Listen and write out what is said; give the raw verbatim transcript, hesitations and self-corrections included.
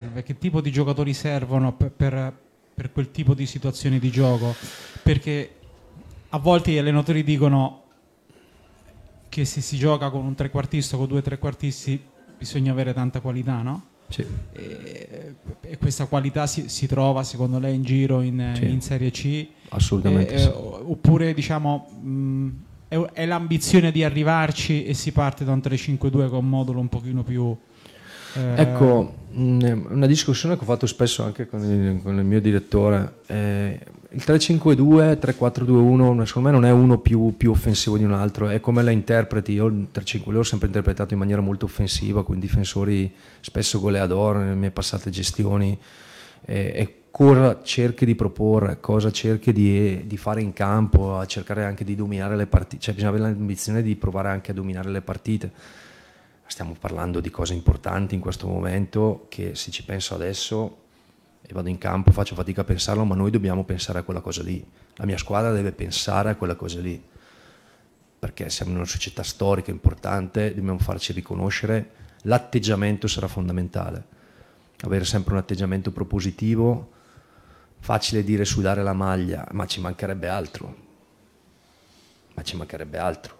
serve? Che tipo di giocatori servono per, per, per quel tipo di situazioni di gioco? Perché a volte gli allenatori dicono che se si gioca con un trequartista o con due trequartisti bisogna avere tanta qualità, no? Sì. E, e questa qualità si, si trova secondo lei in giro in, Sì. in Serie C? Assolutamente E, sì. Oppure diciamo mh, è, è l'ambizione di arrivarci e si parte da un tre cinque due con un modulo un pochino più eh... Ecco, mh, una discussione che ho fatto spesso anche con il, con il mio direttore, eh, il tre cinque due, tre quattro due uno secondo me non è uno più, più offensivo di un altro, è come la interpreti. Io il tre cinque due l'ho sempre interpretato in maniera molto offensiva, con difensori spesso goleador nelle mie passate gestioni, eh, e cosa cerchi di proporre, cosa cerchi di, di fare in campo, a cercare anche di dominare le partite, cioè bisogna avere l'ambizione di provare anche a dominare le partite. Stiamo parlando di cose importanti in questo momento che, se ci penso adesso e vado in campo, faccio fatica a pensarlo, ma noi dobbiamo pensare a quella cosa lì. La mia squadra deve pensare a quella cosa lì, perché siamo in una società storica importante, dobbiamo farci riconoscere. L'atteggiamento sarà fondamentale, avere sempre un atteggiamento propositivo. Facile dire sudare la maglia, ma ci mancherebbe altro, ma ci mancherebbe altro.